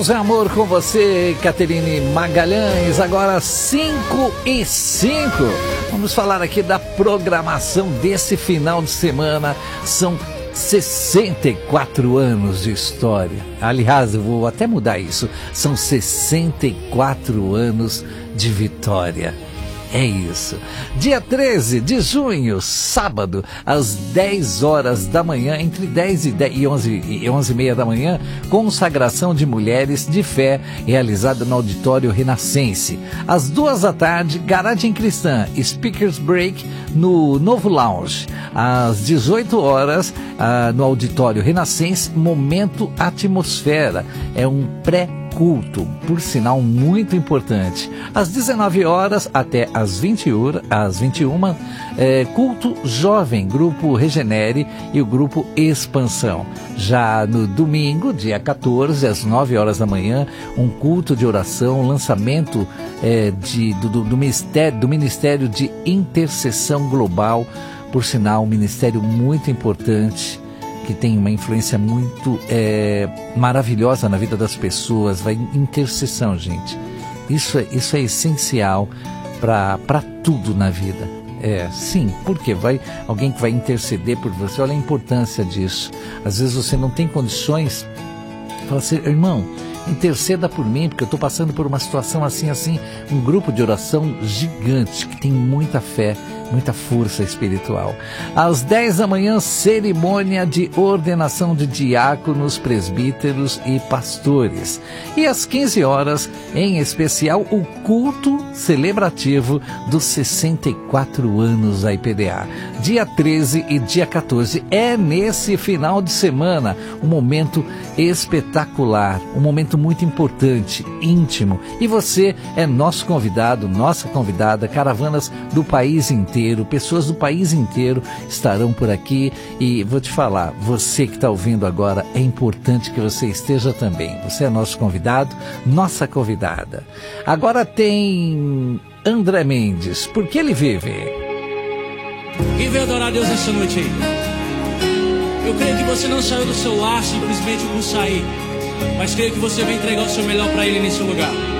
Deus é amor com você, Caterine Magalhães, agora 5:05. Vamos falar aqui da programação desse final de semana. São 64 anos de história. Aliás, eu vou até mudar isso. São 64 anos de vitória. É isso. Dia 13 de junho, sábado, às 10 horas da manhã, entre 10 e 11h30 da manhã, consagração de mulheres de fé, realizada no Auditório Renascense. Às 2 da tarde, Garagem Cristã, Speakers Break, no Novo Lounge. Às 18 horas, no Auditório Renascense, Momento Atmosfera. É um pré-culto, por sinal muito importante. Às 19 horas até às 21, culto jovem, grupo Regenere e o grupo Expansão. Já no domingo, dia 14, às 9 horas da manhã, um culto de oração, lançamento do Ministério de Intercessão Global, por sinal, um ministério muito importante, que tem uma influência muito maravilhosa na vida das pessoas. Vai intercessão, gente. Isso é essencial para tudo na vida. Sim, porque alguém que vai interceder por você. Olha a importância disso. Às vezes você não tem condições, fala assim: irmão, interceda por mim, porque eu estou passando por uma situação assim. Um grupo de oração gigante, que tem muita fé, muita força espiritual. Às 10 da manhã, cerimônia de ordenação de diáconos, presbíteros e pastores. E às 15 horas, em especial, o culto celebrativo dos 64 anos da IPDA. Dia 13 e dia 14, é nesse final de semana, um momento espetacular, um momento muito importante, íntimo. E você é nosso convidado, nossa convidada. Caravanas do país inteiro, pessoas do país inteiro estarão por aqui. E vou te falar, você que está ouvindo agora, é importante que você esteja também. Você é nosso convidado, nossa convidada. Agora tem André Mendes, porque ele vive. Quem veio adorar a Deus essa noite aí? Eu creio que você não saiu do seu lar simplesmente por sair, mas creio que você vai entregar o seu melhor para Ele nesse lugar.